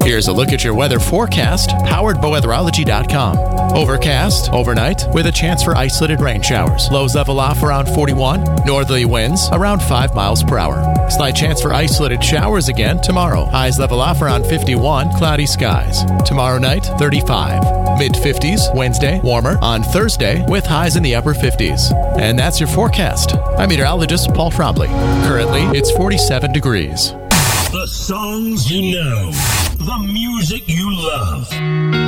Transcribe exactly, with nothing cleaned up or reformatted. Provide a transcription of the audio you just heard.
Here's a look at your weather forecast, powered by weatherology dot com. Overcast overnight with a chance for isolated rain showers. Lows level off around forty-one. Northerly winds around five miles per hour. Slight chance for isolated showers again tomorrow. Highs level off around fifty-one. Cloudy skies. Tomorrow night, thirty-five. mid fifties. Wednesday, warmer. On Thursday, with highs in the upper fifties. And that's your forecast. I'm meteorologist Paul Trombley. Currently, it's forty-seven degrees. The songs you know. The music you love.